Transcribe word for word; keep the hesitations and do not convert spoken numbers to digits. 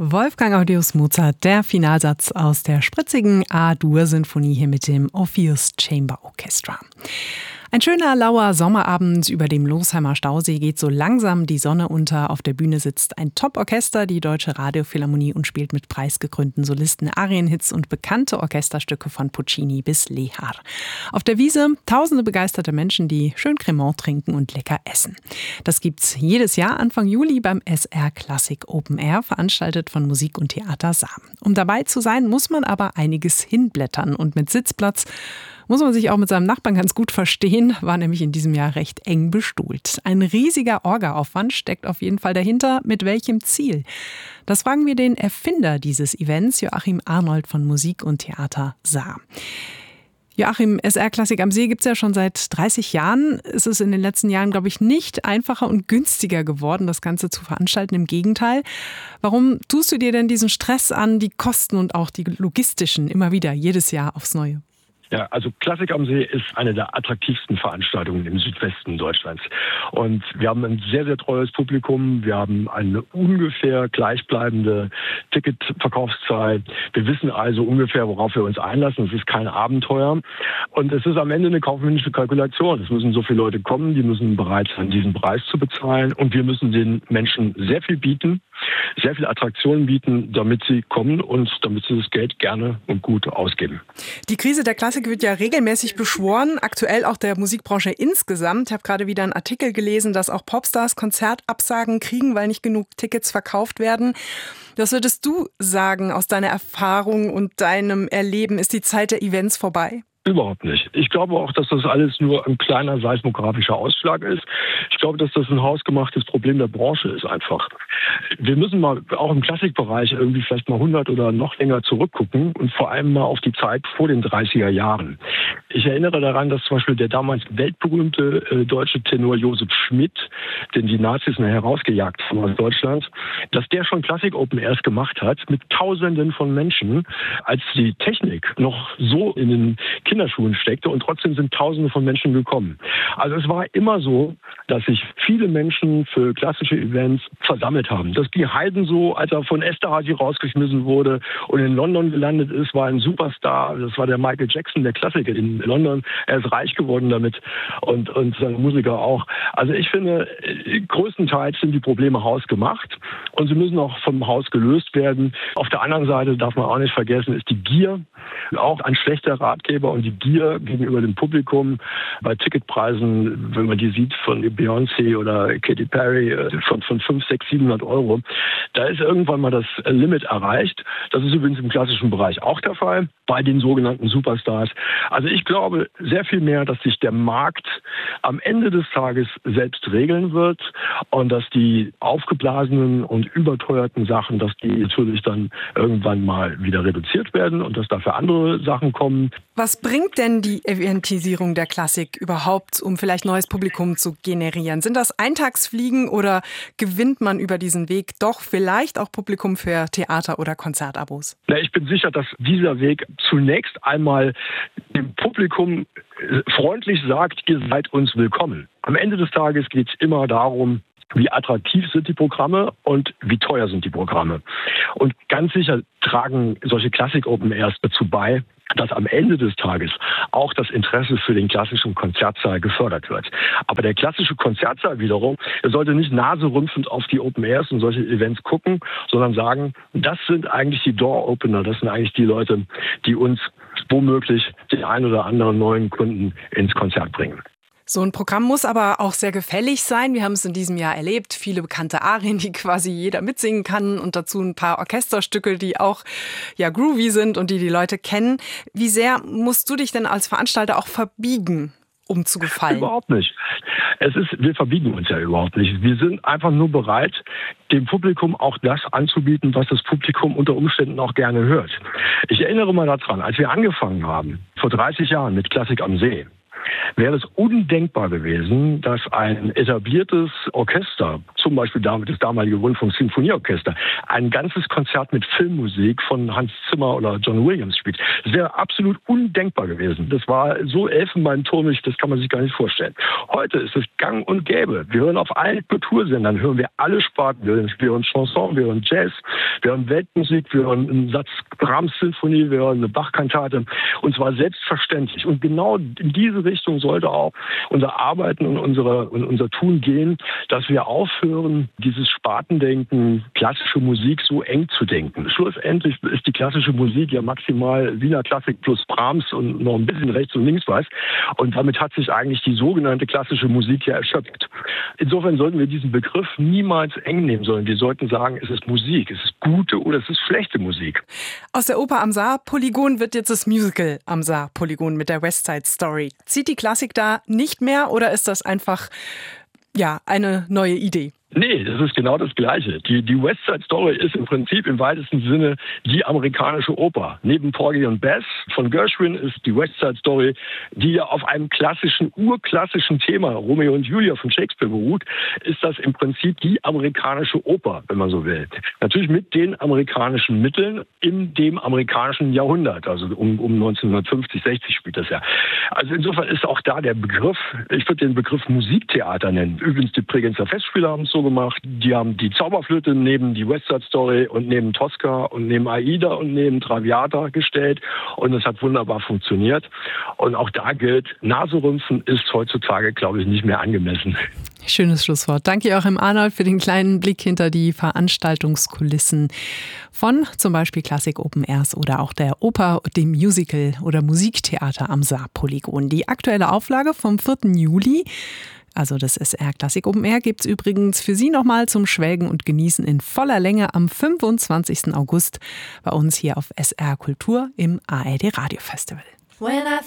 Wolfgang Amadeus Mozart, der Finalsatz aus der spritzigen A-Dur-Sinfonie hier mit dem Orpheus Chamber Orchestra. Ein schöner, lauer Sommerabend über dem Losheimer Stausee, geht so langsam die Sonne unter. Auf der Bühne sitzt ein Top-Orchester, die Deutsche Radiophilharmonie, und spielt mit preisgekrönten Solisten Arienhits und bekannte Orchesterstücke von Puccini bis Lehar. Auf der Wiese tausende begeisterte Menschen, die schön Cremant trinken und lecker essen. Das gibt's jedes Jahr Anfang Juli beim S R Klassik Open Air, veranstaltet von Musik und Theater Saar. Um dabei zu sein, muss man aber einiges hinblättern, und mit Sitzplatz muss man sich auch mit seinem Nachbarn ganz gut verstehen, war nämlich in diesem Jahr recht eng bestuhlt. Ein riesiger Orga-Aufwand steckt auf jeden Fall dahinter. Mit welchem Ziel? Das fragen wir den Erfinder dieses Events, Joachim Arnold von Musik und Theater Saar. Joachim, S R Klassik am See gibt es ja schon seit dreißig Jahren. Es ist in den letzten Jahren, glaube ich, nicht einfacher und günstiger geworden, das Ganze zu veranstalten. Im Gegenteil. Warum tust du dir denn diesen Stress an, die Kosten und auch die logistischen immer wieder, jedes Jahr aufs Neue? Ja, also Klassik am See ist eine der attraktivsten Veranstaltungen im Südwesten Deutschlands. Und wir haben ein sehr, sehr treues Publikum. Wir haben eine ungefähr gleichbleibende Ticketverkaufszeit. Wir wissen also ungefähr, worauf wir uns einlassen. Es ist kein Abenteuer. Und es ist am Ende eine kaufmännische Kalkulation. Es müssen so viele Leute kommen, die müssen bereit sein, diesen Preis zu bezahlen. Und wir müssen den Menschen sehr viel bieten, sehr viele Attraktionen bieten, damit sie kommen und damit sie das Geld gerne und gut ausgeben. Die Krise der Klassik wird ja regelmäßig beschworen, aktuell auch der Musikbranche insgesamt. Ich habe gerade wieder einen Artikel gelesen, dass auch Popstars Konzertabsagen kriegen, weil nicht genug Tickets verkauft werden. Was würdest du sagen aus deiner Erfahrung und deinem Erleben? Ist die Zeit der Events vorbei? Überhaupt nicht. Ich glaube auch, dass das alles nur ein kleiner seismografischer Ausschlag ist. Ich glaube, dass das ein hausgemachtes Problem der Branche ist einfach. Wir müssen mal auch im Klassikbereich irgendwie vielleicht mal hundert oder noch länger zurückgucken und vor allem mal auf die Zeit vor den dreißiger Jahren. Ich erinnere daran, dass zum Beispiel der damals weltberühmte äh, deutsche Tenor Josef Schmidt, den die Nazis nachher rausgejagt haben aus Deutschland, dass der schon Klassik Open Airs gemacht hat mit Tausenden von Menschen, als die Technik noch so in den Kinderschuhen steckte, und trotzdem sind Tausende von Menschen gekommen. Also es war immer so, dass sich viele Menschen für klassische Events versammelt haben. Das ging Haydn so, als er von Esterházy rausgeschmissen wurde und in London gelandet ist, war ein Superstar. Das war der Michael Jackson, der Klassiker in London. Er ist reich geworden damit und, und seine Musiker auch. Also ich finde, größtenteils sind die Probleme hausgemacht und sie müssen auch vom Haus gelöst werden. Auf der anderen Seite darf man auch nicht vergessen, ist die Gier auch ein schlechter Ratgeber, und die Gier gegenüber dem Publikum bei Ticketpreisen, wenn man die sieht von Beyoncé oder Katy Perry, von, von fünfhundert, sechshundert, siebenhundert Euro, da ist irgendwann mal das Limit erreicht. Das ist übrigens im klassischen Bereich auch der Fall, bei den sogenannten Superstars. Also ich glaube sehr viel mehr, dass sich der Markt am Ende des Tages selbst regeln wird und dass die aufgeblasenen und überteuerten Sachen, dass die natürlich dann irgendwann mal wieder reduziert werden und dass dafür andere Sachen kommen. Was bringt denn die Eventisierung der Klassik überhaupt, um vielleicht neues Publikum zu generieren? Sind das Eintagsfliegen oder gewinnt man über diesen Weg doch vielleicht auch Publikum für Theater- oder Konzertabos? Na, ich bin sicher, dass dieser Weg zunächst einmal dem Publikum freundlich sagt, ihr seid uns willkommen. Am Ende des Tages geht es immer darum, wie attraktiv sind die Programme und wie teuer sind die Programme. Und ganz sicher tragen solche Klassik-Open Airs dazu bei, dass am Ende des Tages auch das Interesse für den klassischen Konzertsaal gefördert wird. Aber der klassische Konzertsaal wiederum, der sollte nicht naserümpfend auf die Open Airs und solche Events gucken, sondern sagen, das sind eigentlich die Door-Opener, das sind eigentlich die Leute, die uns womöglich den ein oder anderen neuen Kunden ins Konzert bringen. So ein Programm muss aber auch sehr gefällig sein. Wir haben es in diesem Jahr erlebt. Viele bekannte Arien, die quasi jeder mitsingen kann, und dazu ein paar Orchesterstücke, die auch ja groovy sind und die die Leute kennen. Wie sehr musst du dich denn als Veranstalter auch verbiegen, um zu gefallen? Überhaupt nicht. Es ist, wir verbiegen uns ja überhaupt nicht. Wir sind einfach nur bereit, dem Publikum auch das anzubieten, was das Publikum unter Umständen auch gerne hört. Ich erinnere mal daran, als wir angefangen haben, vor dreißig Jahren mit Klassik am See, wäre es undenkbar gewesen, dass ein etabliertes Orchester, zum Beispiel das damalige Rundfunk-Sinfonieorchester, ein ganzes Konzert mit Filmmusik von Hans Zimmer oder John Williams spielt. Das wäre absolut undenkbar gewesen. Das war so elfenbeinturmig, das kann man sich gar nicht vorstellen. Heute ist es gang und gäbe. Wir hören auf allen Kultursendern, hören wir alle Sparten. Wir hören Chanson, wir hören Jazz, wir hören Weltmusik, wir hören einen Satz Brahms-Sinfonie, wir hören eine Bach-Kantate. Und zwar selbstverständlich. Und genau in diese Richtung sollte auch unser Arbeiten und, unsere, und unser Tun gehen, dass wir aufhören, dieses Spartendenken, klassische Musik so eng zu denken. Schlussendlich ist die klassische Musik ja maximal Wiener Klassik plus Brahms und noch ein bisschen rechts und links was. Und damit hat sich eigentlich die sogenannte klassische Musik ja erschöpft. Insofern sollten wir diesen Begriff niemals eng nehmen, sondern wir sollten sagen, es ist Musik, es ist gute oder es ist schlechte Musik. Aus der Oper am Saar-Polygon wird jetzt das Musical am Saar-Polygon mit der West Side Story. Zieht die Klassik da nicht mehr oder ist das einfach ja, eine neue Idee? Nee, das ist genau das Gleiche. Die, die West Side Story ist im Prinzip im weitesten Sinne die amerikanische Oper. Neben Porgy und Bess von Gershwin ist die West Side Story, die ja auf einem klassischen, urklassischen Thema, Romeo und Julia von Shakespeare beruht, ist das im Prinzip die amerikanische Oper, wenn man so will. Natürlich mit den amerikanischen Mitteln in dem amerikanischen Jahrhundert, also um, um neunzehnhundertfünfzig, sechzig spielt das ja. Also insofern ist auch da der Begriff, ich würde den Begriff Musiktheater nennen. Übrigens, die Bregenzer Festspiele haben es so gemacht. Die haben die Zauberflöte neben die West Side Story und neben Tosca und neben Aida und neben Traviata gestellt und es hat wunderbar funktioniert. Und auch da gilt, Naserümpfen ist heutzutage, glaube ich, nicht mehr angemessen. Schönes Schlusswort. Danke Joachim Arnold für den kleinen Blick hinter die Veranstaltungskulissen von zum Beispiel Klassik Open Airs oder auch der Oper, dem Musical oder Musiktheater am Saar-Polygon. Die aktuelle Auflage vom vierten Juli, also das S R Klassik Open Air, gibt es übrigens für Sie nochmal zum Schwelgen und Genießen in voller Länge am fünfundzwanzigsten August bei uns hier auf S R Kultur im A R D Radio Festival.